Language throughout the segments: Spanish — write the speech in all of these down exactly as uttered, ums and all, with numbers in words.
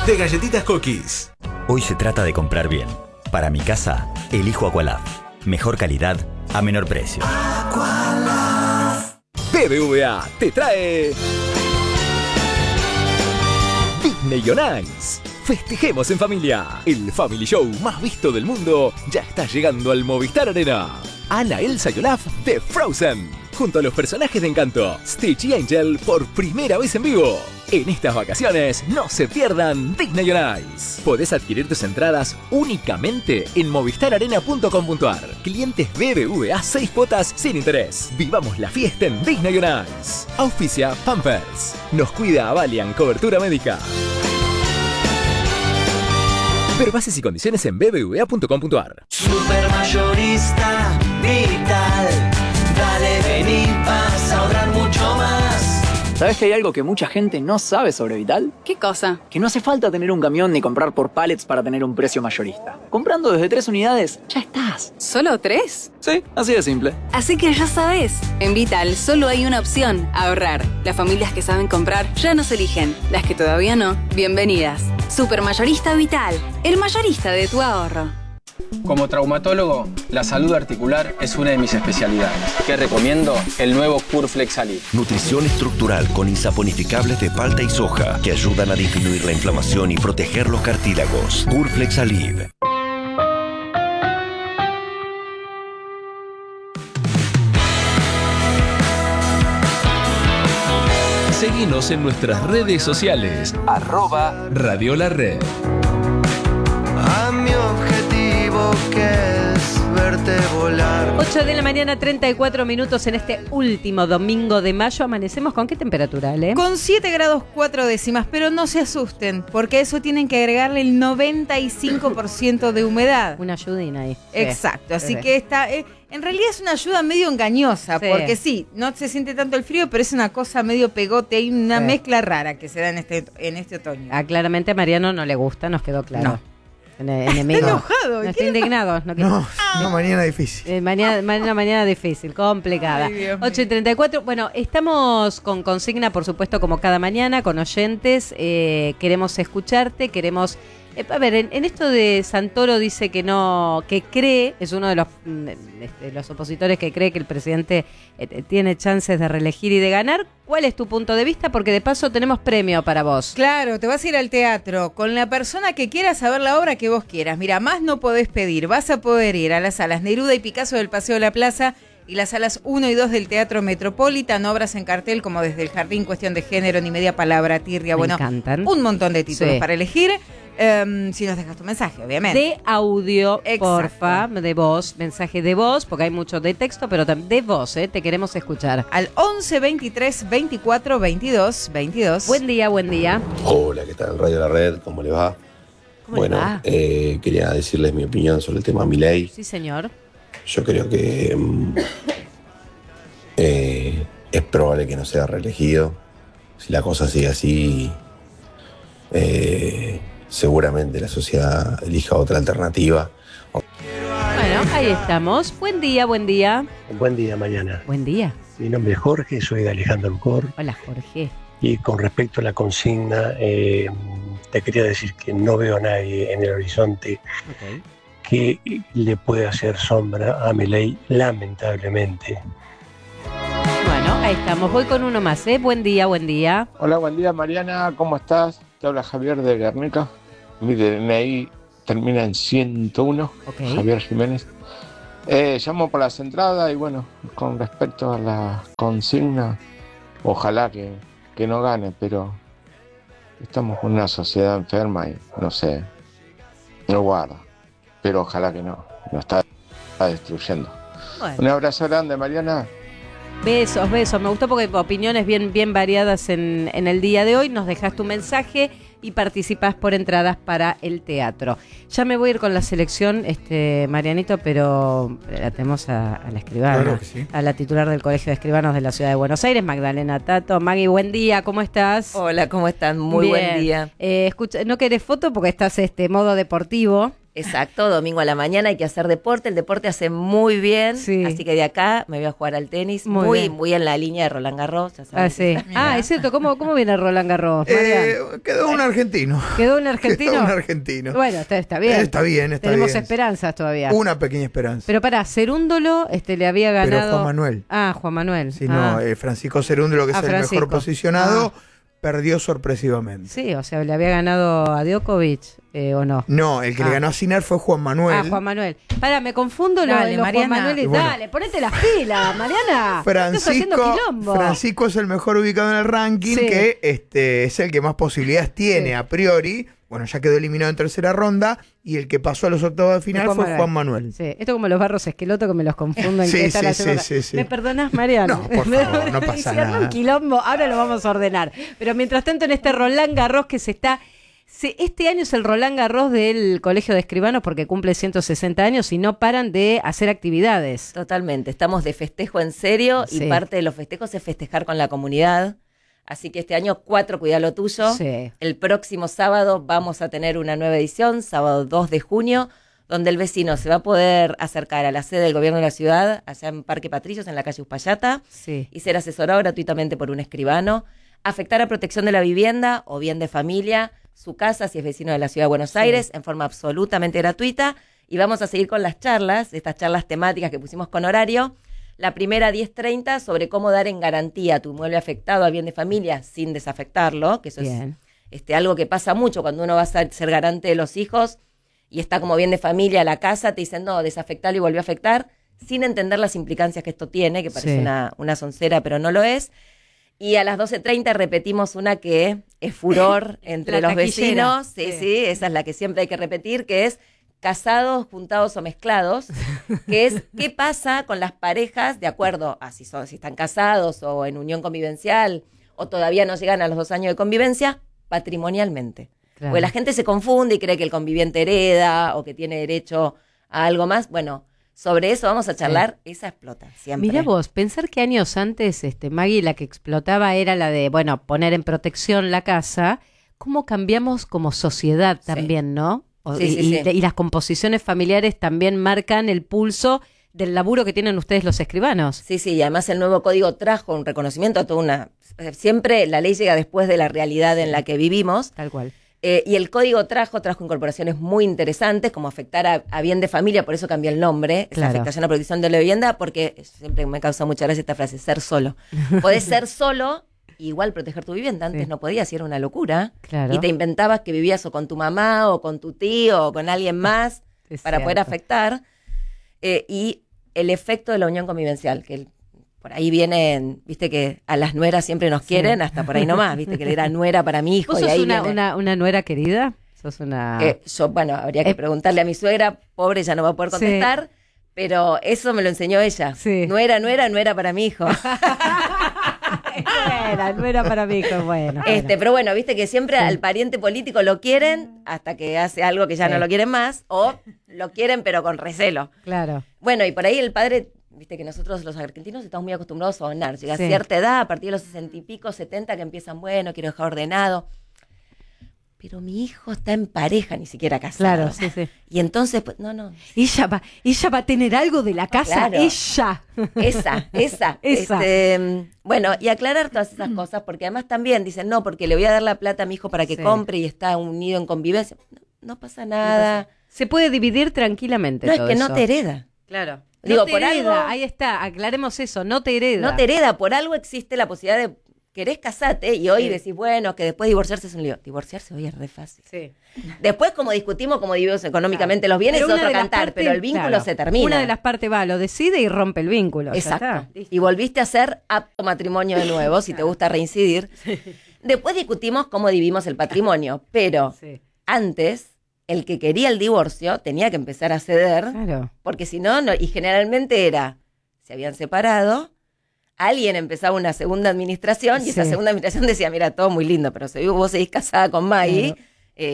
de galletitas Cookies. Hoy se trata de comprar bien. Para mi casa, elijo Aqualab. Mejor calidad a menor precio. Aqualab. B B V A te trae Disney on Ice. Festejemos en familia. El Family Show más visto del mundo ya está llegando al Movistar Arena. Anna, Elsa y Olaf de Frozen, junto a los personajes de Encanto, Stitch y Angel por primera vez en vivo. En estas vacaciones no se pierdan Disney on Ice. Podés adquirir tus entradas únicamente en movistar arena punto com punto a r. Clientes B B V A seis cuotas sin interés. Vivamos la fiesta en Disney on Ice. Auspicia Pampers. Nos cuida Avalian Cobertura Médica. Ver bases y condiciones en b b v a punto com punto a r. Supermayorista Vital. Dale, vení, vas a ahorrar mucho más. ¿Sabes que hay algo que mucha gente no sabe sobre Vital? ¿Qué cosa? Que no hace falta tener un camión ni comprar por pallets para tener un precio mayorista. Comprando desde tres unidades, ya estás. ¿Solo tres? Sí, así de simple. Así que ya sabes, en Vital solo hay una opción, ahorrar. Las familias que saben comprar ya nos eligen. Las que todavía no, bienvenidas. Supermayorista Vital, el mayorista de tu ahorro. Como traumatólogo, la salud articular es una de mis especialidades. ¿Qué recomiendo? El nuevo Curflexalib. Nutrición estructural con insaponificables de palta y soja que ayudan a disminuir la inflamación y proteger los cartílagos. Curflexalib. Seguinos en nuestras redes sociales. Arroba Radio La Red. A mi objetivo que es verte volar. ocho de la mañana, treinta y cuatro minutos en este último domingo de mayo. Amanecemos con qué temperatura, Ale? Con siete grados cuatro décimas, pero no se asusten, porque a eso tienen que agregarle el noventa y cinco por ciento de humedad. Una ayudina ahí. Exacto, sí, así sí. que está... Eh, en realidad es una ayuda medio engañosa, Sí. porque sí, no se siente tanto el frío, pero es una cosa medio pegote, hay una Sí. mezcla rara que se da en este, en este otoño. Ah, claramente a Mariano no le gusta, nos quedó claro. No. Ene- enemigo. Está enojado. No, ¿Qué estoy le indignado. No, quiero- No, no, mañana difícil. Eh, mañana, mañana, mañana difícil, complicada. Ay, Dios mío. ocho y treinta y cuatro. Bueno, estamos con consigna, por supuesto, como cada mañana, con oyentes. Eh, queremos escucharte, queremos... eh, a ver, en, en esto de Santoro dice que no, que cree, es uno de los, mm, este, los opositores que cree que el presidente eh, tiene chances de reelegir y de ganar. ¿Cuál es tu punto de vista? Porque de paso tenemos premio para vos. Claro, te vas a ir al teatro con la persona que quieras a ver la obra que vos quieras. Mira, más no podés pedir. Vas a poder ir a las salas Neruda y Picasso del Paseo de la Plaza y las salas uno y dos del Teatro Metropolitan. Obras en cartel como Desde el Jardín, Cuestión de Género, Ni Media Palabra, Tirria. Me Bueno, encantan. un montón de títulos Sí. para elegir. Um, si nos dejas tu mensaje, obviamente. De audio, Exacto. porfa, de voz, mensaje de voz, porque hay mucho de texto, pero también de voz, ¿eh? Te queremos escuchar. Al once, veintitrés, veinticuatro, veintidós, veintidós. Buen día, buen día. Hola, ¿qué tal? Radio La Red, ¿cómo le va? ¿Cómo bueno, le va? eh, quería decirles mi opinión sobre el tema Milei. Sí, señor. Yo creo que mm, eh, es probable que no sea reelegido. Si la cosa sigue así, eh, seguramente la sociedad elija otra alternativa. Bueno, ahí estamos. Buen día, buen día. Buen día, mañana. Buen día. Mi nombre es Jorge, soy de Alejandro Alcor. Hola, Jorge. Y con respecto a la consigna, eh, te quería decir que no veo a nadie en el horizonte Okay. que le pueda hacer sombra a Milei, lamentablemente. Bueno, ahí estamos. Voy con uno más, ¿eh? Buen día, buen día. Hola, buen día, Mariana, ¿cómo estás? Te habla Javier de Guernica. Mi D N I termina en ciento uno, Ok. Javier Jiménez. Eh, llamo por las entradas y bueno, con respecto a la consigna, ojalá que, que no gane, pero estamos en una sociedad enferma y no sé, no guarda, pero ojalá que no, nos está, está destruyendo. Bueno. Un abrazo grande, Mariana. Besos, besos. Me gustó porque opiniones bien, bien variadas en, en el día de hoy. Nos dejas tu mensaje y participás por entradas para el teatro. Ya me voy a ir con la selección, este Marianito, pero la tenemos a, a la escribana, Claro que sí. a la titular del Colegio de Escribanos de la Ciudad de Buenos Aires, Magdalena Tato. Maggie, buen día, ¿cómo estás? Hola, ¿cómo están? Muy Bien. buen día. Eh, escucha, no querés foto porque estás este modo deportivo. Exacto, domingo a la mañana hay que hacer deporte, el deporte hace muy bien, Sí. así que de acá me voy a jugar al tenis, Muy muy, bien. muy, en la línea de Roland Garros. Ya Ah, sabes. sí. Ah, es cierto. ¿Cómo, cómo viene Roland Garros, Marian? Eh, quedó un argentino. ¿Quedó un argentino? Quedó un argentino. Bueno, está, está bien. Está bien, está Tenemos bien. esperanzas todavía. Una pequeña esperanza. Pero para Cerúndolo este, le había Pero ganado... Juan Manuel. Ah, Juan Manuel. Sí, Ah. no, eh, Francisco Cerúndolo, que Ah, es el Francisco. mejor posicionado, Ah. perdió sorpresivamente. Sí, o sea, le había ganado a Djokovic, eh, ¿o no? No, el que Ah. le ganó a Sinner fue Juan Manuel. Ah, Juan Manuel. Para, me confundo lo- Dale, los Juan Mariana. Manuel. Y bueno. Dale, ponete las pilas, Mariana. Estás haciendo Francisco, quilombo. Francisco es el mejor ubicado en el ranking, Sí. que este, es el que más posibilidades tiene Sí. a priori. Bueno, ya quedó eliminado en tercera ronda y el que pasó a los octavos de final Juan fue Manuel. Juan Manuel. Sí, esto como los barros esqueloto que me los confundo en Sí, que están sí, haciendo- sí, sí, sí. ¿Me perdonás, Mariana? No, por favor, no pasa Hicieron nada. un quilombo, ahora lo vamos a ordenar. Pero mientras tanto en este Roland Garros que se está... se- este año es el Roland Garros del Colegio de Escribanos porque cumple ciento sesenta años y no paran de hacer actividades. Totalmente, estamos de festejo en serio Sí. y parte de los festejos es festejar con la comunidad. Así que este año cuatro, cuida lo tuyo. Sí. El próximo sábado vamos a tener una nueva edición, sábado dos de junio, donde el vecino se va a poder acercar a la sede del gobierno de la ciudad, allá en Parque Patricios, en la calle Uspallata, Sí. y ser asesorado gratuitamente por un escribano, afectar a protección de la vivienda o bien de familia, su casa si es vecino de la ciudad de Buenos Sí. Aires, en forma absolutamente gratuita. Y vamos a seguir con las charlas, estas charlas temáticas que pusimos con horario. La primera diez treinta sobre cómo dar en garantía tu inmueble afectado a bien de familia sin desafectarlo, que eso Bien. es este, algo que pasa mucho cuando uno va a ser ser garante de los hijos y está como bien de familia la casa, te dicen no, desafectarlo y volvió a afectar, sin entender las implicancias que esto tiene, que parece Sí. una, una soncera, pero no lo es. Y a las doce treinta repetimos una que es furor entre La los taquillera. vecinos, sí, Sí. sí, esa es la que siempre hay que repetir, que es casados, juntados o mezclados, que es qué pasa con las parejas de acuerdo a si, son, si están casados o en unión convivencial o todavía no llegan a los dos años de convivencia, patrimonialmente. Claro. Porque la gente se confunde y cree que el conviviente hereda o que tiene derecho a algo más. Bueno, sobre eso vamos a charlar, esa explota siempre. Mirá vos, pensar que años antes, este, Maggie, la que explotaba era la de, bueno, poner en protección la casa, cómo cambiamos como sociedad también, ¿no? O- Sí, y, sí, y- sí. y las composiciones familiares también marcan el pulso del laburo que tienen ustedes los escribanos. Sí, sí, y además el nuevo código trajo un reconocimiento a toda una... Siempre la ley llega después de la realidad en la que vivimos. Tal cual. Eh, y el código trajo, trajo incorporaciones muy interesantes, como afectar a, a bien de familia, por eso cambié el nombre, esa Claro. afectación a protección de la vivienda, porque siempre me causa mucha gracia esta frase, ser solo. Podés ser solo, igual proteger tu vivienda, antes Sí. no podías, y era una locura. Claro. Y te inventabas que vivías o con tu mamá, o con tu tío, o con alguien más, Es para poder cierto. afectar. Eh, y el efecto de la unión convivencial, que el- por ahí vienen, viste que a las nueras siempre nos quieren, hasta por ahí nomás, viste que era nuera para mi hijo. ¿Vos y sos ahí una, viene- una, una nuera querida? ¿Sos una...? eh, yo, bueno, habría que Eh, preguntarle a mi suegra, pobre, ya no va a poder Sí. contestar, pero eso me lo enseñó ella. Sí. No era, no era, no era para mi hijo. No era, no era para mí, que bueno. Este, pero bueno, viste que siempre al pariente político lo quieren hasta que hace algo que ya Sí. no lo quieren más, o lo quieren pero con recelo. Claro. Bueno, y por ahí el padre, viste que nosotros los argentinos estamos muy acostumbrados a donar. Llega Sí. a cierta edad, a partir de los sesenta y pico, setenta, que empiezan, bueno, quiero dejar ordenado. Pero mi hijo está en pareja, ni siquiera casado. Claro, sí, sí. Y entonces, pues, no, no. Ella va, ella va a tener algo de la casa, Claro. ella. Esa, esa. Esa. Este, bueno, y aclarar todas esas cosas, porque además también dicen, no, porque le voy a dar la plata a mi hijo para que Sí. compre y está unido en convivencia. No, no pasa nada. Se puede dividir tranquilamente No, es todo que no eso. te hereda. Claro. Digo, no te por hereda, algo- ahí está, aclaremos eso, no te hereda. No te hereda, por algo existe la posibilidad de querés casarte y hoy Sí. decís, bueno, que después divorciarse es un lío. Divorciarse hoy es re fácil. Sí. Después, como discutimos cómo dividimos económicamente los bienes, Pero es una otro de las cantar, partes- pero el vínculo claro, se termina. Una de las partes va, lo decide y rompe el vínculo. ya Exacto. está. Y volviste a ser apto matrimonio de nuevo, si te gusta reincidir. Después discutimos cómo dividimos el patrimonio, pero Sí. antes, el que quería el divorcio tenía que empezar a ceder, Claro. porque si no, no, y generalmente era, se habían separado, alguien empezaba una segunda administración y esa Sí. segunda administración decía, mira, todo muy lindo, pero si vos seguís casada con Maggie, Claro. eh,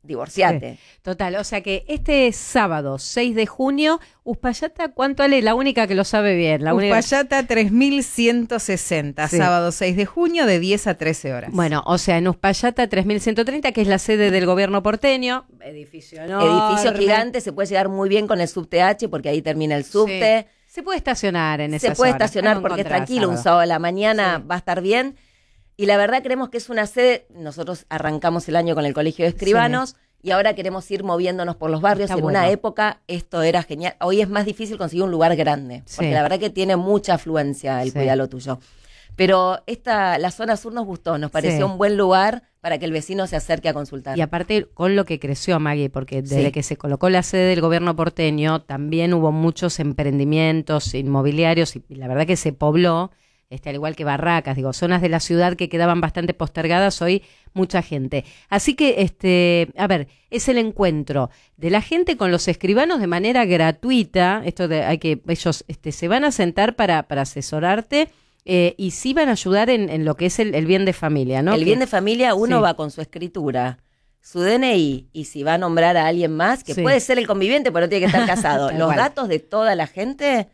divorciate. Sí, total, o sea que este sábado seis de junio, Uspallata, ¿cuánto Ale? La única que lo sabe bien. La única... Uspallata tres mil ciento sesenta, Sí. sábado seis de junio de diez a trece horas. Bueno, o sea, en Uspallata tres mil ciento treinta, que es la sede del gobierno porteño, edificio enorme. Edificio gigante, se puede llegar muy bien con el subte H porque ahí termina el subte. Sí. Se puede estacionar en esa Se puede zona. estacionar Ahí lo porque es encontrás tranquilo, un sábado. sábado a la mañana va a estar bien. Y la verdad creemos que es una sede, nosotros arrancamos el año con el Colegio de Escribanos y ahora queremos ir moviéndonos por los barrios. Está en bueno. una época esto era genial. Hoy es más difícil conseguir un lugar grande, porque Sí. la verdad que tiene mucha afluencia el Sí. Cuidá lo Tuyo. Pero esta, la zona sur nos gustó, nos pareció Sí. un buen lugar para que el vecino se acerque a consultar. Y aparte con lo que creció Maggie, porque desde Sí. que se colocó la sede del gobierno porteño, también hubo muchos emprendimientos inmobiliarios y la verdad que se pobló, este, al igual que Barracas, digo, zonas de la ciudad que quedaban bastante postergadas, hoy mucha gente. Así que, este, a ver, es el encuentro de la gente con los escribanos de manera gratuita. Esto de, hay que, ellos este, se van a sentar para, para asesorarte. Eh, y sí van a ayudar en, en lo que es el, el bien de familia, ¿no? El Que- bien de familia, uno Sí. va con su escritura, su D N I, y si va a nombrar a alguien más, que Sí. puede ser el conviviente, pero no tiene que estar casado. Tal Los cual. datos de toda la gente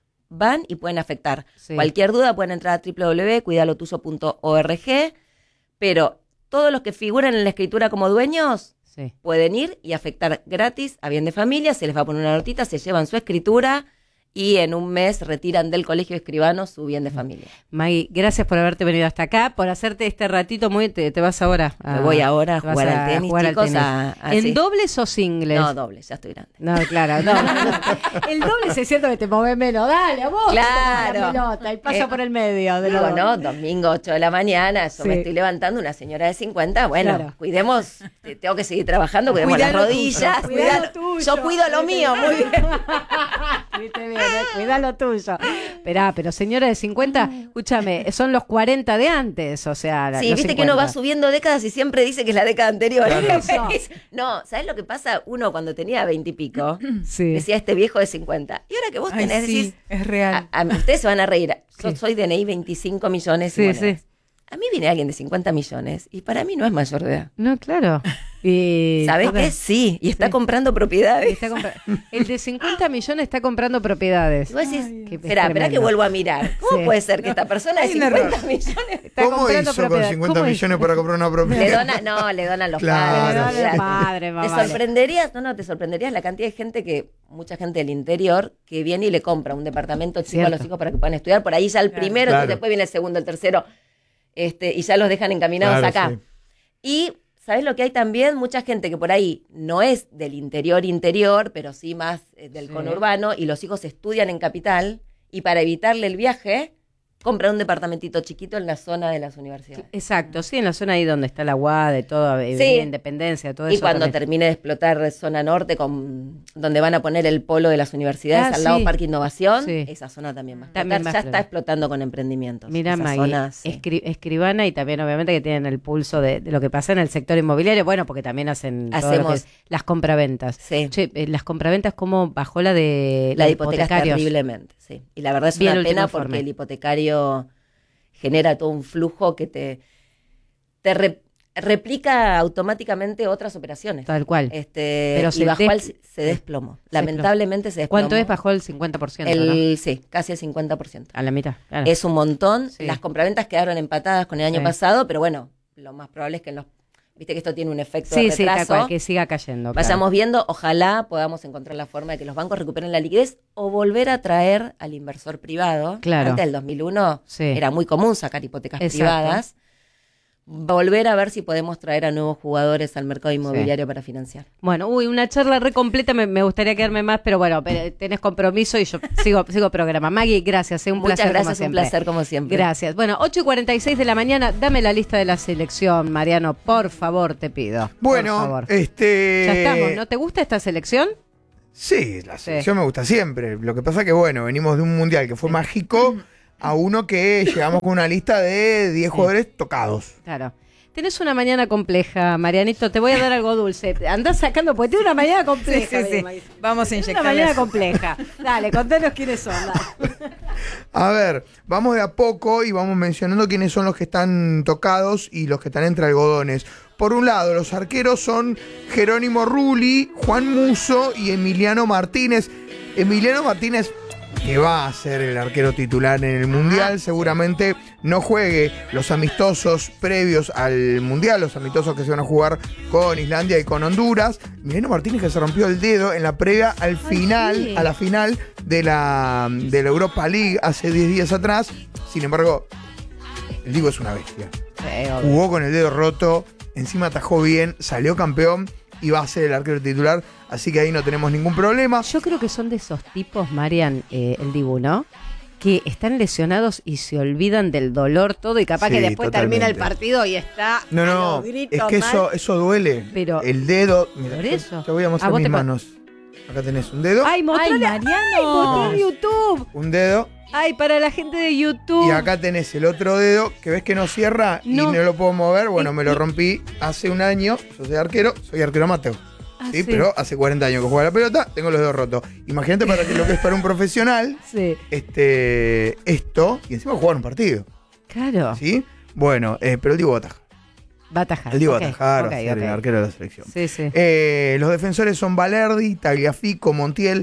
van y pueden afectar. Sí. Cualquier duda pueden entrar a doble u doble u doble u punto cuida lo tuyo punto org, pero todos los que figuran en la escritura como dueños Sí. pueden ir y afectar gratis a bien de familia, se les va a poner una notita, se llevan su escritura y en un mes retiran del Colegio de Escribanos su bien de familia. Maggie, gracias por haberte venido hasta acá, por hacerte este ratito muy... Te, te vas ahora a... Me voy ahora a te vas jugar al tenis, jugar al chicos, tenis. a- a- ¿En sí. dobles o singles? No, doble, ya estoy grande. No, claro, no. no. El doble es cierto que te mueves menos. Dale, a vos. Claro. La pelota y pasa Eh, por el medio. De Digo, los no, dos. domingo ocho de la mañana, yo Sí. me estoy levantando, una señora de cincuenta, bueno, Claro. cuidemos, te- tengo que seguir trabajando, cuidemos Cuidá las lo rodillas, tuyo, cuidá cuidá- lo tuyo. yo cuido lo mío, muy bien. Viste bien, eh, cuidá lo tuyo. Esperá, pero señora de cincuenta, escúchame, son los cuarenta de antes, o sea, Sí, los viste que uno va cincuenta. subiendo décadas y siempre dice que es la década anterior. Claro. No, ¿sabes lo que pasa? Uno cuando tenía veinte y pico, Sí. decía este viejo de cincuenta. Y ahora que vos Ay, tenés, sí, decís, es real. a, a- ustedes se van a reír. Yo Sí. soy D N I veinticinco millones Sí, y monedas. sí. A mí viene alguien de cincuenta millones y para mí no es mayor de edad. No, claro. Y, ¿Sabés total. qué? Sí, y está Sí. comprando propiedades. Está compra- El de cincuenta millones está comprando propiedades. Y vos decís, Qué- es espera, espera que tremendo. vuelvo a mirar. ¿Cómo Sí. puede ser que esta persona de Hay un cincuenta error. millones Está ¿Cómo comprando hizo con propiedades? cincuenta ¿Cómo millones para comprar una propiedad? le dona, no, le donan los Claro. padres. Le donan olvidate. los padres, Te mamá. sorprenderías, no, no, te sorprenderías la cantidad de gente que, mucha gente del interior, que viene y le compra un departamento chico a los Cierto. hijos para que puedan estudiar. Por ahí ya el Claro. primero, Claro. entonces después viene el segundo, el tercero, este, y ya los dejan encaminados Claro, acá. sí. Y, ¿sabes lo que hay también? Mucha gente que por ahí no es del interior interior, pero sí más eh, del Sí. conurbano, y los hijos estudian en capital, y para evitarle el viaje, compran un departamentito chiquito en la zona de las universidades. Exacto, sí, en la zona ahí donde está la U A D, todo, eh, Sí. Independencia, todo Y eso. cuando también. termine de explotar zona norte, con donde van a poner el polo de las universidades Ah, al lado sí. Parque Innovación, Sí. esa zona también va a explotar. También va a ya explotar. está explotando con emprendimientos. Mira, esa Maggie, zona, sí. escri- escribana y también obviamente que tienen el pulso de, de lo que pasa en el sector inmobiliario, bueno, porque también hacen todo lo que Hacemos- es las compraventas. Sí. Che, eh, las compraventas, ¿cómo bajó la de La de de hipotecas hipotecarios? terriblemente, sí. Y la verdad es Vi el una último pena informe. porque el hipotecario genera todo un flujo que te, te re- replica automáticamente otras operaciones. Tal cual. Este, Pero y se bajó des- al- se desplomó. Se Lamentablemente se desplomó. ¿Cuánto es? Bajó el cincuenta por ciento, El, ¿no? Sí, casi el cincuenta por ciento. A la mitad. Claro. Es un montón. Sí. Las compraventas quedaron empatadas con el año Sí. pasado, pero bueno, lo más probable es que en los... Viste que esto tiene un efecto Sí, de sí, tal retraso. cual, que siga cayendo. claro. Vayamos viendo, ojalá podamos encontrar la forma de que los bancos recuperen la liquidez o volver a traer al inversor privado. Claro. Antes del dos mil uno Sí. era muy común sacar hipotecas Exacto. privadas. Volver a ver si podemos traer a nuevos jugadores al mercado inmobiliario para financiar. Bueno, uy, una charla re completa, me, me gustaría quedarme más, pero bueno, pero tenés compromiso y yo sigo, sigo programa. Maggie, gracias, es un Muchas placer gracias, como un siempre. placer como siempre. Gracias. Bueno, ocho y cuarenta y seis de la mañana, dame la lista de la selección, Mariano, por favor, te pido. Bueno, por favor. este. Ya estamos, ¿no te gusta esta selección? Sí, la selección me gusta siempre. Lo que pasa que, bueno, venimos de un mundial que fue mágico a uno que llegamos con una lista de diez jugadores tocados. Claro. Tenés una mañana compleja, Marianito, te voy a dar algo dulce. Andás sacando, porque tiene una mañana compleja. Sí, sí, sí. Maggie. Vamos a Tiene inyectar. Una mañana compleja. Dale, contanos quiénes son. dale. A ver, vamos de a poco y vamos mencionando quiénes son los que están tocados y los que están entre algodones. por un lado, los arqueros son Jerónimo Rulli, Juan Musso y Emiliano Martínez. Emiliano Martínez, que va a ser el arquero titular en el Mundial, seguramente no juegue los amistosos previos al Mundial, los amistosos que se van a jugar con Islandia y con Honduras. Emiliano Martínez, que se rompió el dedo en la previa al final, sí. a la final de la, de la Europa League hace diez días atrás. Sin embargo, el Diego es una bestia. Sí, Jugó con el dedo roto, encima atajó bien, salió campeón y va a ser el arquero titular, así que ahí no tenemos ningún problema. Yo creo que son de esos tipos, Marian, eh, el Dibu, ¿no? Que están lesionados y se olvidan del dolor todo y capaz Sí, que después totalmente. termina el partido y está No, a no, los gritos es que mal. eso, eso duele. Pero el dedo, mira, por yo- eso. Te voy a ¿A mostrar vos mis te pa- manos. Acá tenés un dedo, Ay, mostrale, Ay, Mariano. ay, mostrá en YouTube. un dedo, Ay, para la gente de YouTube. y acá tenés el otro dedo, que ves que no cierra No. y no lo puedo mover. Bueno, Y- me lo rompí hace un año, yo soy arquero, soy arquero amateur. Ah, ¿sí? sí. Pero hace cuarenta años que juego a la pelota, tengo los dedos rotos. Imagínate para que lo que es para un profesional, Sí. este, esto, y encima jugar un partido. Claro. ¿Sí? Bueno, eh, pero el Diego va a atajar. Va a atajar. El Diego Ok, va a atajar, ok, va a ser ok. el arquero de la selección. Sí, sí. Eh, los defensores son Valerdi, Tagliafico, Montiel,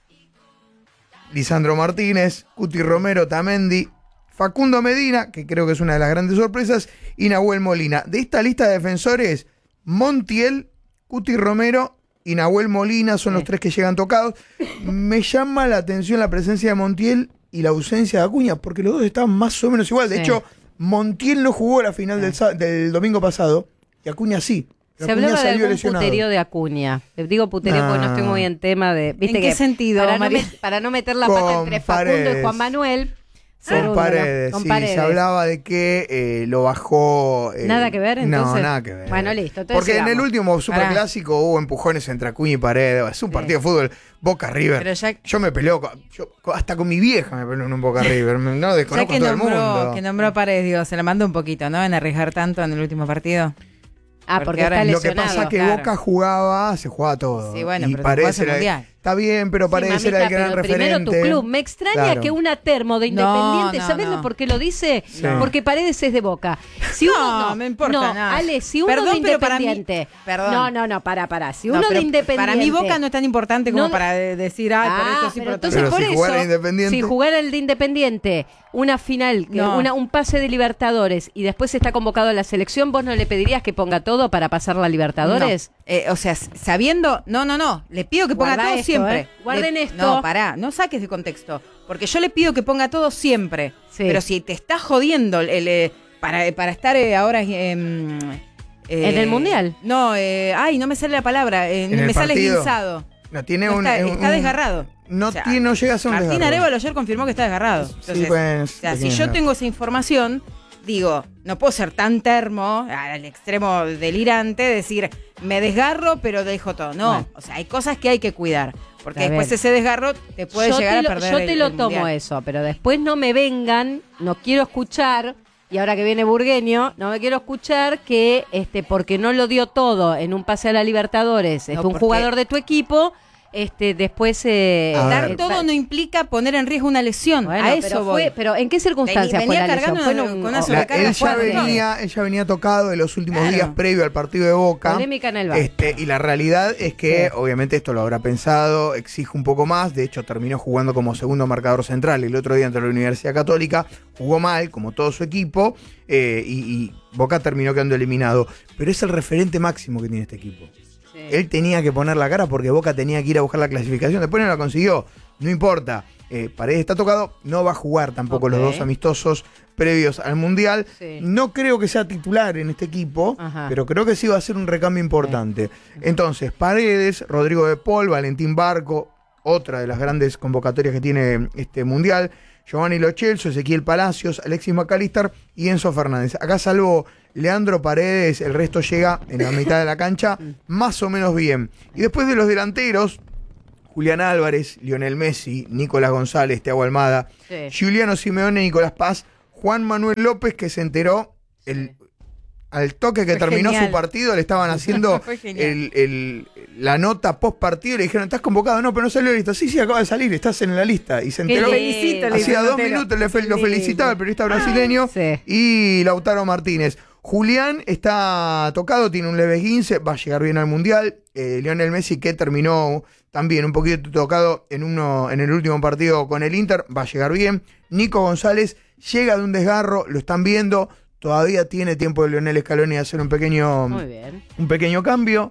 Lisandro Martínez, Cuti Romero, Tamendi, Facundo Medina, que creo que es una de las grandes sorpresas, y Nahuel Molina. De esta lista de defensores, Montiel, Cuti Romero y Nahuel Molina son los tres que llegan tocados. Me llama la atención la presencia de Montiel y la ausencia de Acuña, porque los dos estaban más o menos igual. De Sí. hecho, Montiel no jugó la final del, sa- del domingo pasado y Acuña sí. Se Acuña hablaba de salió algún lesionado. puterío de Acuña. Le digo puterío porque no Ah. estoy muy en tema de... ¿viste ¿En que qué sentido, Para no, María? met- para no meter la pata Con entre Facundo y Paredes. Juan Manuel. Con Cerúndolo, Paredes, con sí, Paredes. se hablaba de que eh, lo bajó. eh, ¿Nada que ver, entonces? No, nada que ver. Bueno, listo, entonces Porque en el sigamos. último superclásico hubo empujones entre Acuña y Paredes. Es un partido de fútbol Boca River. Pero ya- Yo me peleo, con- yo- hasta con mi vieja me peleo en un Boca River. No Ya desconozco que a todo el nombró, mundo. que nombró a Paredes, digo, se la mandó un poquito, ¿no? En arriesgar tanto en el último partido. Ah, porque, Porque está ahora- Lo que lesionado. pasa es que claro. Boca jugaba, se jugaba todo. Sí, bueno, y pero Paredes después el era- Mundial. Está bien, pero Sí, Paredes mamita, era el gran pero referente. primero tu club. Me extraña Claro. que una termo de Independiente, No, no, ¿sabés no. lo por qué lo dice? Sí. Porque Paredes es de Boca. Si No, uno, no, me importa no, nada. Ale, si uno Perdón, de pero para mí- Independiente. perdón. No, no, no, para, para. Si No, uno pero de Independiente. Para mí Boca no es tan importante como No- para de- decir, ay, por Ah, esto sí, pero por entonces Pero por si eso, jugara Independiente. si jugara el de Independiente, una final, que No. una, un pase de Libertadores y después está convocado a la selección, ¿vos no le pedirías que ponga todo para pasar la Libertadores? No. Eh, o sea, s- sabiendo, no, no, no, le pido que ponga Guarda todo esto, siempre. eh. Guarden Le- esto. No, pará, no saques de contexto. Porque yo le pido que ponga todo siempre. Sí. Pero si te estás jodiendo el, el, eh, para, para estar eh, ahora em, eh, ¿En el Mundial? No, eh, ay, no me sale la palabra. eh, ¿En el me sale partido? esguinzado. No, tiene No un, está, un- está un- desgarrado. No, O sea, tiene, no llega a ser un Martín desgarro. Arévalo ayer confirmó que está desgarrado. Entonces, pues, o sea, si pequeño yo desgarro. tengo esa información, digo, no puedo ser tan termo, al extremo delirante, decir, me desgarro, pero dejo todo. No, Bueno. o sea, hay cosas que hay que cuidar. Porque Está después bien. ese desgarro te puede yo llegar te lo, a perder yo el- te lo el tomo mundial. eso, pero después no me vengan, no quiero escuchar, y ahora que viene Burgueño, no me quiero escuchar que este porque no lo dio todo en un pase a la Libertadores, este, No, un porque- jugador de tu equipo, este después... Eh, A Dar ver. todo no implica poner en riesgo una lesión. Bueno, a eso pero, voy. fue- pero ¿en qué circunstancias Venía fue la lesión? cargando ¿Fue en con un- una o- La- sobrecarga él, ya fuerte. venía, él ya venía tocado de los últimos Claro. días previo al partido de Boca. Polémica en el bar. Este, y la realidad es que, Sí. obviamente, esto lo habrá pensado, exige un poco más. De hecho, terminó jugando como segundo marcador central el otro día ante la Universidad Católica. Jugó mal, como todo su equipo, eh, y, y Boca terminó quedando eliminado. Pero es el referente máximo que tiene este equipo. Sí. Él tenía que poner la cara porque Boca tenía que ir a buscar la clasificación. Después no la consiguió. No importa. Eh, Paredes está tocado. No va a jugar tampoco Ok. los dos amistosos previos al Mundial. Sí. No creo que sea titular en este equipo, Ajá. pero creo que sí va a ser un recambio importante. Entonces, Paredes, Rodrigo de Paul, Valentín Barco, otra de las grandes convocatorias que tiene este Mundial, Giovanni Lo Celso, Ezequiel Palacios, Alexis McAllister y Enzo Fernández. Acá salvo Leandro Paredes, el resto llega en la mitad de la cancha más o menos bien. Y después de los delanteros, Julián Álvarez, Lionel Messi, Nicolás González, Thiago Almada, Sí. Giuliano Simeone, Nicolás Paz, Juan Manuel López, que se enteró el, al toque que Fue terminó genial. su partido, le estaban haciendo Fue genial. el, el- la nota post partido, le dijeron, ¿estás convocado? No, pero no salió la lista. Sí, sí, acaba de salir, estás en la lista. Y se Qué enteró. felicito, le Hacía hizo dos Notero. minutos le fe- lo Sí. felicitaba el periodista brasileño Sí. y Lautaro Martínez. Julián está tocado, tiene un leve esguince, va a llegar bien al Mundial. Eh, Lionel Messi, que terminó también un poquito tocado en, uno, en el último partido con el Inter, va a llegar bien. Nico González llega de un desgarro, lo están viendo. Todavía tiene tiempo de Lionel Scaloni de hacer un pequeño, Muy bien. un pequeño cambio.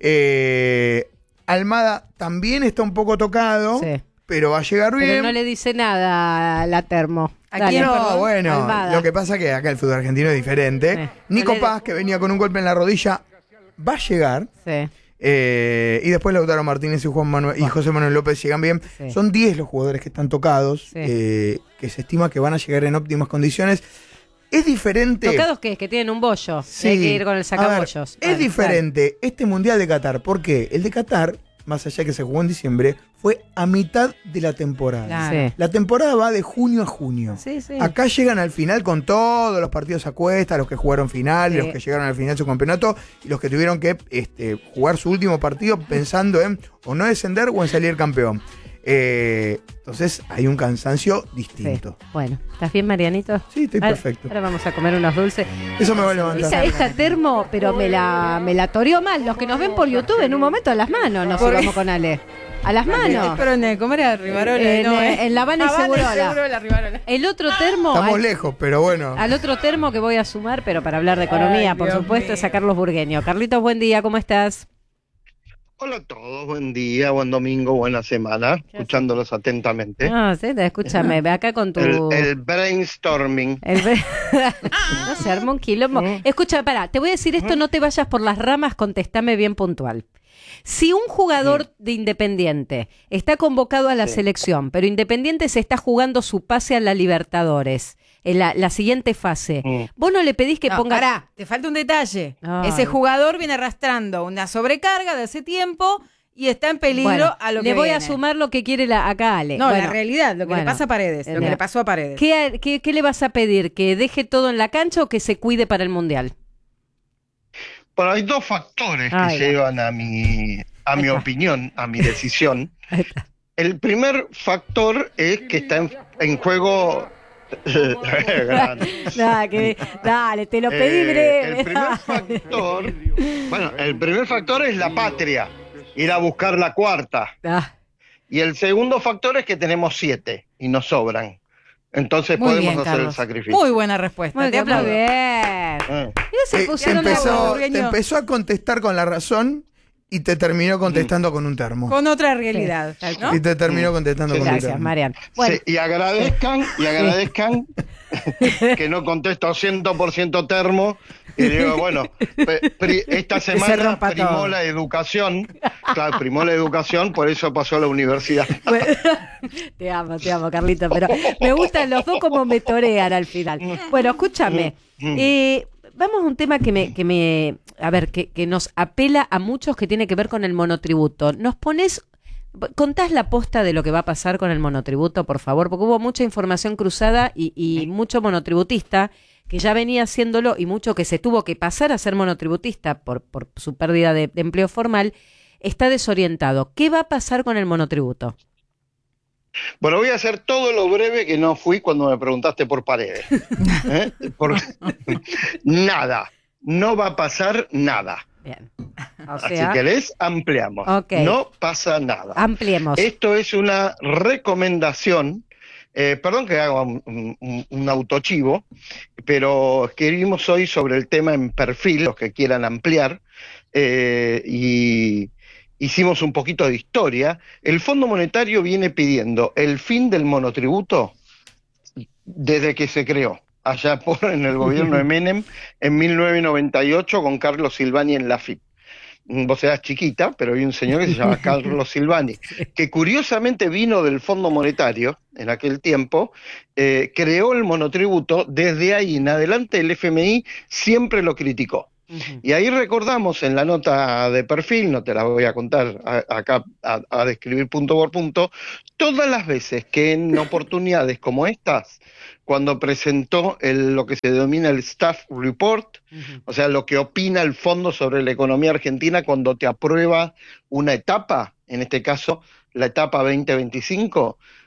Eh, Almada también está un poco tocado, Sí. pero va a llegar bien. Pero no le dice nada a la termo. ¿A Dale. quién, No, perdón? bueno, Almada. lo que pasa es que acá el fútbol argentino es diferente. Sí. Nico No le- Paz, que venía con un golpe en la rodilla, va a llegar. Sí. Eh, y después Lautaro Martínez y Juan Manuel y José Manuel López llegan bien. Sí. Son diez los jugadores que están tocados, Sí. eh, que se estima que van a llegar en óptimas condiciones. Es diferente. ¿Tocados qué? Que tienen un bollo. Sí. Hay que ir con el A ver, sacabollos. es diferente este Mundial de Qatar. ¿Por qué? El de Qatar, más allá que se jugó en diciembre, fue a mitad de la temporada. Claro. Sí. La temporada va de junio a junio. Sí, sí. Acá llegan al final con todos los partidos a cuesta, los que jugaron final, Sí. los que llegaron al final de su campeonato y los que tuvieron que este, jugar su último partido pensando en o no descender o en salir campeón. Eh, entonces hay un cansancio distinto. Sí. Bueno, ¿estás bien, Marianito? Sí, estoy Ahora- perfecto. Ahora vamos a comer unos dulces. Eso me va a levantar. Esa, esta termo, pero me la, me la toreó mal. Los que nos ven por YouTube, en un momento a las manos nos ¿Por qué? íbamos con Ale. A las manos. Pero en el, ¿cómo era? Rivarola, En, no, eh, ¿eh? en La Habana y Habana Segurola. Segurola, Rivarola. El otro termo. Estamos al, lejos, pero bueno. al otro termo que voy a sumar, pero para hablar de economía, Ay, por Dios supuesto, mío. es a Carlos Burgueño. Carlitos, buen día, ¿cómo estás? Hola a todos, buen día, buen domingo, buena semana, escuchándolos atentamente. No, sí, escúchame, ve acá con tu. El, el brainstorming. El ve- no se armó un quilombo. Escucha, pará, te voy a decir esto, no te vayas por las ramas, contestame bien puntual. Si un jugador de Independiente está convocado a la Sí. selección, pero Independiente se está jugando su pase a la Libertadores, en la, la siguiente fase, Mm. vos no le pedís que No, ponga... pará, te falta un detalle. Ay. Ese jugador viene arrastrando una sobrecarga de hace tiempo y está en peligro Bueno, a lo le que voy a viene. sumar lo que quiere la, acá Ale. No, Bueno, la realidad, lo que bueno, le pasa a Paredes, lo eh, que le pasó a Paredes. ¿Qué, qué, qué le vas a pedir? ¿Que deje todo en la cancha o que se cuide para el Mundial? Bueno, hay dos factores que Ay, llevan a mi, a mi opinión, a mi decisión. El primer factor es que está en, en juego... Grande. Dale, que- dale, te lo pedí Eh, breve. el primer factor, bueno, el primer factor es la patria, ir a buscar la cuarta. Ah, Y el segundo factor es que tenemos siete y nos sobran. Entonces Muy podemos bien, hacer Carlos. el sacrificio. Muy buena respuesta, muy te bien, muy aplaudo. bien. Eh. Mira, se Eh, pusieron te, de empezó, acuerdo. te empezó a contestar con la razón y te terminó contestando con un termo. Con otra realidad, ¿no? Y te terminó contestando Sí, con un Gracias, termo. Marian. Bueno, Sí, y agradezcan, y agradezcan que no contesto cien por ciento termo. Y digo, bueno, pe- pri- esta se semana rompa primó todo. la educación. Claro, primó la educación, por eso pasó a la universidad. bueno, te amo, te amo, Carlito, pero me gustan los dos como me torean al final. Bueno, escúchame. eh, vamos a un tema que me, que me, a ver, que, que nos apela a muchos, que tiene que ver con el monotributo. Nos pones, contás la posta de lo que va a pasar con el monotributo, por favor, porque hubo mucha información cruzada y, y mucho monotributista que ya venía haciéndolo y mucho que se tuvo que pasar a ser monotributista por, por su pérdida de, de empleo formal, está desorientado. ¿Qué va a pasar con el monotributo? Bueno, voy a hacer todo lo breve que no fui cuando me preguntaste por Paredes. ¿Eh? Por- nada, no va a pasar nada. Bien. O Si sea, querés, ampliamos. Ok. No pasa nada. ampliemos. Esto es una recomendación. Eh, perdón que haga un, un, un autochivo, pero escribimos hoy sobre el tema en Perfil, los que quieran ampliar, eh, y hicimos un poquito de historia. El Fondo Monetario viene pidiendo el fin del monotributo desde que se creó, allá por en el gobierno de Menem en mil novecientos noventa y ocho con Carlos Silvani en la F I P. Vos eras chiquita, pero hay un señor que se llama Carlos Silvani, que curiosamente vino del Fondo Monetario en aquel tiempo, eh, creó el monotributo, desde ahí en adelante el F M I siempre lo criticó. Ujú. Y ahí recordamos en la nota de Perfil, no te la voy a contar a- acá a, a describir punto por punto, todas las veces que en oportunidades como estas, cuando presentó el, lo que se denomina el Staff Report, Ujú. o sea, lo que opina el fondo sobre la economía argentina cuando te aprueba una etapa, en este caso la etapa veinte veinticinco,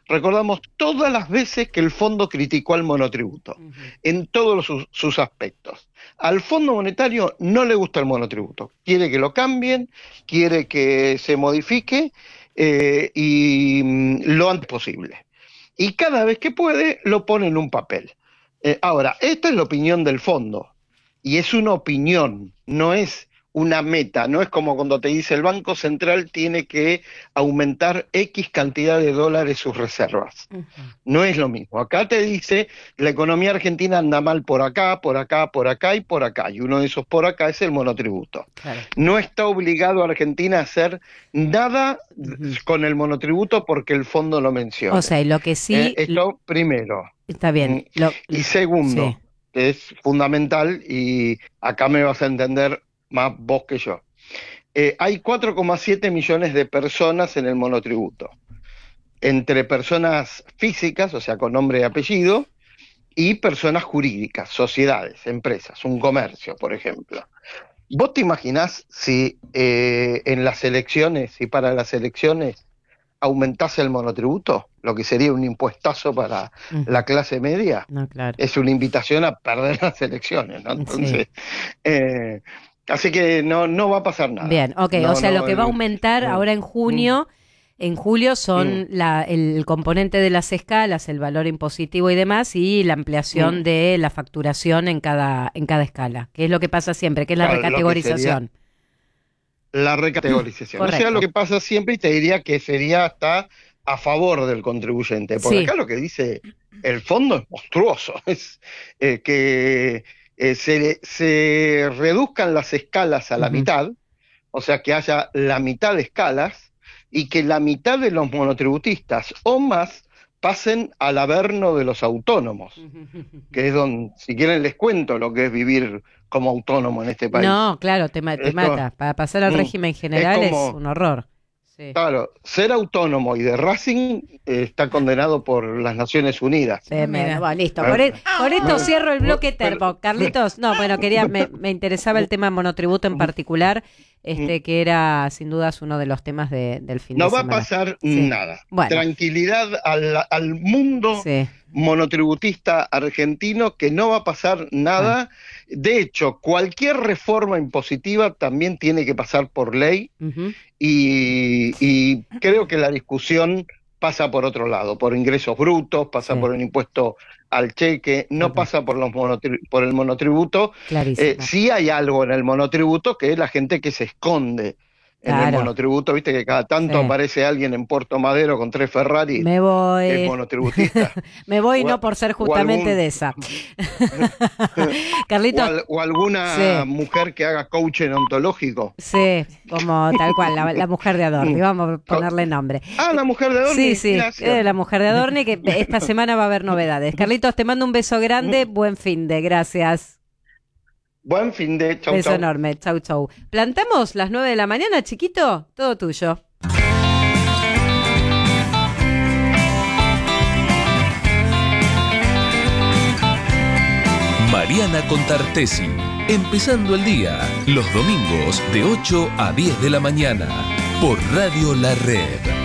recordamos todas las veces que el fondo criticó al monotributo, uh-huh. en todos los, sus, sus aspectos. Al Fondo Monetario no le gusta el monotributo, quiere que lo cambien, quiere que se modifique eh, y mm, lo antes posible. Y cada vez que puede lo pone en un papel. Eh, ahora, esta es la opinión del fondo, y es una opinión, no es una meta, no es como cuando te dice el Banco Central tiene que aumentar X cantidad de dólares sus reservas. Uh-huh. No es lo mismo. Acá te dice la economía argentina anda mal por acá, por acá, por acá y por acá, y uno de esos por acá es el monotributo. Claro. No está obligado a Argentina a hacer nada uh-huh. con el monotributo porque el fondo lo menciona. O sea, y lo que sí... Eh, esto primero. Está bien. Lo... Y segundo, sí. que es fundamental, y acá me vas a entender más vos que yo. Eh, hay cuatro coma siete millones de personas en el monotributo, entre personas físicas, o sea, con nombre y apellido, y personas jurídicas, sociedades, empresas, un comercio, por ejemplo. ¿Vos te imaginás si eh, en las elecciones, si para las elecciones aumentase el monotributo, lo que sería un impuestazo para uh-huh. la clase media? No, claro. Es una invitación a perder las elecciones, ¿no? Entonces... Sí. Eh, Así que no, no va a pasar nada. Bien, ok, no, o sea, no, lo que va a aumentar no, ahora en junio, mm, en julio son mm, la, el componente de las escalas, el valor impositivo y demás, y la ampliación mm. de la facturación en cada, en cada escala, que es lo que pasa siempre, que es la claro, recategorización. La recategorización. Correcto. O sea, lo que pasa siempre, y te diría que sería hasta a favor del contribuyente, porque sí. acá lo que dice el fondo es monstruoso, es eh, que... Eh, se, se reduzcan las escalas a la uh-huh. mitad, o sea que haya la mitad de escalas, y que la mitad de los monotributistas o más pasen al averno de los autónomos, que es donde, si quieren les cuento lo que es vivir como autónomo en este país. No, claro, te, ma- te Esto, mata. Para pasar al régimen general es, como, es un horror. Sí. Claro, ser autónomo y de Racing eh, está condenado por las Naciones Unidas. Sí, me, bueno, listo. Por, el, por esto cierro el bloque termo. Carlitos, no, bueno, quería, me, me interesaba el tema monotributo en particular, este que era sin dudas uno de los temas de, del fin no de semana. No va a pasar sí. nada. Bueno. Tranquilidad al, al mundo sí. monotributista argentino, que no va a pasar nada. Ah. De hecho, cualquier reforma impositiva también tiene que pasar por ley, uh-huh. y, y creo que la discusión pasa por otro lado, por ingresos brutos, pasa sí. por el impuesto al cheque, no uh-huh. pasa por, los monotri- por el monotributo. Eh, sí hay algo en el monotributo, que es la gente que se esconde en claro. el monotributo, viste que cada tanto sí. aparece alguien en Puerto Madero con tres Ferrari. Me voy. Es monotributista. Me voy o, no por ser justamente algún, de esa. Carlitos. O, al, o alguna sí. mujer que haga coaching ontológico. Sí, como tal cual, la, la mujer de Adorni, vamos a ponerle nombre. Ah, la mujer de Adorni. Sí, sí, eh, la mujer de Adorni, que esta semana va a haber novedades. Carlitos, te mando un beso grande, buen fin de, gracias. Buen fin de, chau, beso chau. enorme, chau, chau. ¿Plantamos las nueve de la mañana, chiquito? Todo tuyo. Mariana Contartesi, empezando el día, los domingos de ocho a diez de la mañana, por Radio La Red.